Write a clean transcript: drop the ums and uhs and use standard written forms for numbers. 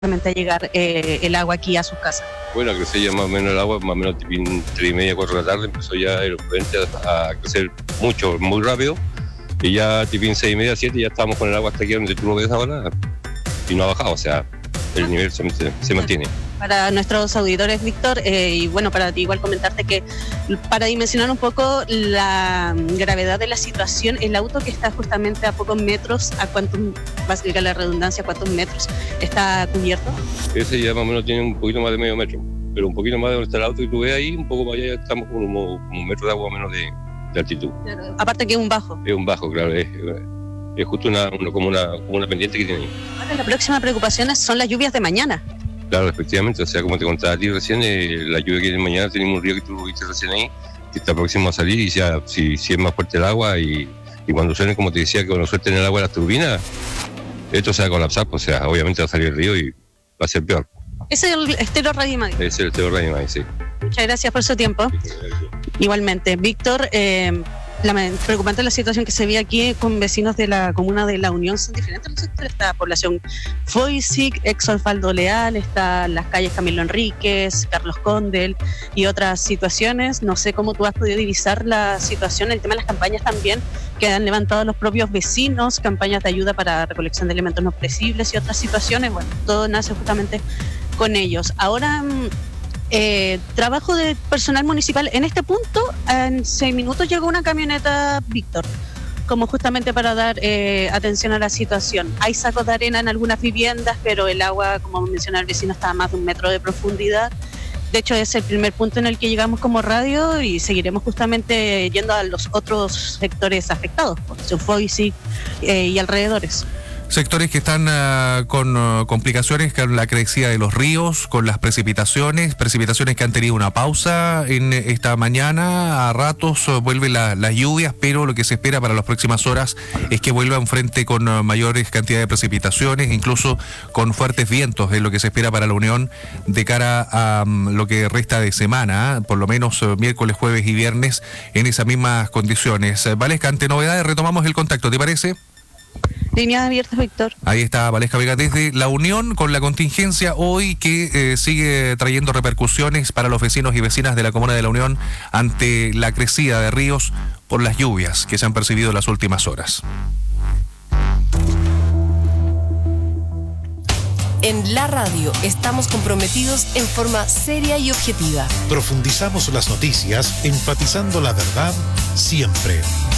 a llegar el agua aquí a sus casas? Bueno, creció ya más o menos el agua, más o menos tipo 3:30, 4 de la tarde, empezó ya el afluente a crecer mucho, muy rápido, y ya tipo 6:30, 7 ya estábamos con el agua hasta aquí donde tú lo ves ahora, y no ha bajado, o sea, el nivel se mantiene. Para nuestros auditores, Víctor, y bueno, para ti igual comentarte que para dimensionar un poco la gravedad de la situación, el auto que está justamente a pocos metros, ¿a cuántos, valga la redundancia, cuántos metros está cubierto? Ese ya más o menos tiene un poquito más de medio metro, pero un poquito más de donde está el auto y tú ves ahí, un poco más allá estamos como un metro de agua menos de altitud. Claro. Aparte que es un bajo. Es un bajo, claro, es justo como una pendiente que tiene ahí. Ahora la próxima preocupación son las lluvias de mañana. Claro, efectivamente, o sea, como te contaba a ti recién, la lluvia que viene mañana, tenemos un río que tú lo viste recién ahí, que está próximo a salir y ya, si es más fuerte el agua y cuando suene, como te decía, que cuando suelten el agua de las turbinas, esto se va a colapsar, pues, o sea, obviamente va a salir el río y va a ser peor. Ese es el Estero Radio Imagine. Ese es el Estero Radio Imagine, sí. Muchas gracias por su tiempo. Igualmente, Víctor, preocupante la situación que se ve aquí con vecinos de la comuna de La Unión. Son diferentes los sectores. Está población Foisic, ex Osvaldo Leal, está las calles Camilo Enríquez, Carlos Condel y otras situaciones. No sé cómo tú has podido divisar la situación, el tema de las campañas también que han levantado los propios vecinos, campañas de ayuda para recolección de elementos no explosivos y otras situaciones. Bueno, todo nace justamente con ellos. Ahora, trabajo de personal municipal. En este punto, en 6 minutos llegó una camioneta, Víctor, como justamente para dar atención a la situación. Hay sacos de arena en algunas viviendas, pero el agua, como mencionaba el vecino, está a más de 1 metro de profundidad. De hecho, es el primer punto en el que llegamos como radio y seguiremos justamente yendo a los otros sectores afectados, por Foisic y alrededores. Sectores que están con complicaciones con la crecida de los ríos, con las precipitaciones que han tenido una pausa en esta mañana. A ratos vuelven las lluvias, pero lo que se espera para las próximas horas es que vuelva un frente con mayores cantidades de precipitaciones, incluso con fuertes vientos, es lo que se espera para la Unión de cara a lo que resta de semana, por lo menos miércoles, jueves y viernes en esas mismas condiciones. Valesca, ante novedades retomamos el contacto, ¿te parece? Líneas abiertas, Víctor. Ahí está Valesca Vega desde La Unión con la contingencia hoy que sigue trayendo repercusiones para los vecinos y vecinas de la comuna de La Unión ante la crecida de ríos por las lluvias que se han percibido en las últimas horas. En la radio estamos comprometidos en forma seria y objetiva. Profundizamos las noticias, enfatizando la verdad siempre.